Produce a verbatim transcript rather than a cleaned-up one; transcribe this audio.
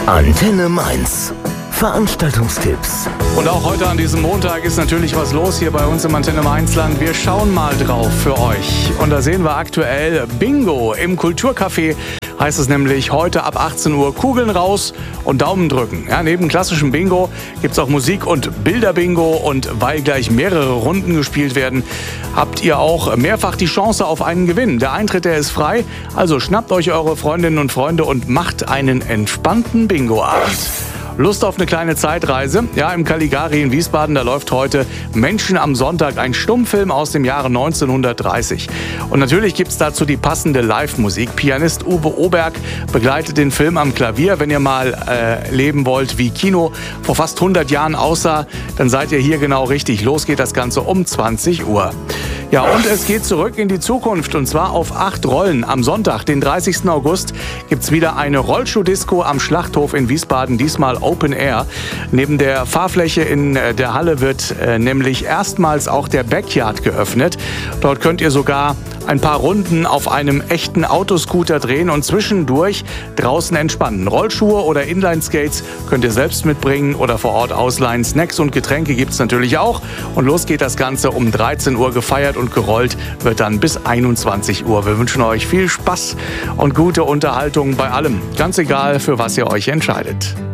Antenne Mainz. Veranstaltungstipps. Und auch heute an diesem Montag ist natürlich was los hier bei uns im Antenne Mainzland. Wir schauen mal drauf für euch. Und da sehen wir aktuell Bingo im Kulturcafé. Heißt es nämlich heute ab achtzehn Uhr Kugeln raus und Daumen drücken. Ja, neben klassischem Bingo gibt es auch Musik- und Bilderbingo. Und weil gleich mehrere Runden gespielt werden, habt ihr auch mehrfach die Chance auf einen Gewinn. Der Eintritt, der ist frei. Also schnappt euch eure Freundinnen und Freunde und macht einen entspannten Bingo-Abend. Lust auf eine kleine Zeitreise? Ja, im Caligari in Wiesbaden, da läuft heute Menschen am Sonntag, ein Stummfilm aus dem Jahre neunzehnhundertdreißig. Und natürlich gibt's dazu die passende Live-Musik. Pianist Uwe Oberg begleitet den Film am Klavier. Wenn ihr mal äh, leben wollt, wie Kino vor fast hundert Jahren aussah, dann seid ihr hier genau richtig. Los geht das Ganze um zwanzig Uhr. Ja, und es geht zurück in die Zukunft, und zwar auf acht Rollen. Am Sonntag, den dreißigsten August, gibt's wieder eine Rollschuh-Disco am Schlachthof in Wiesbaden, diesmal Open Air. Neben der Fahrfläche in der Halle wird äh, nämlich erstmals auch der Backyard geöffnet. Dort könnt ihr sogar ein paar Runden auf einem echten Autoscooter drehen und zwischendurch draußen entspannen. Rollschuhe oder Inline-Skates könnt ihr selbst mitbringen oder vor Ort ausleihen. Snacks und Getränke gibt's natürlich auch. Und los geht das Ganze um dreizehn Uhr. Gefeiert und gerollt wird dann bis einundzwanzig Uhr. Wir wünschen euch viel Spaß und gute Unterhaltung bei allem. Ganz egal, für was ihr euch entscheidet.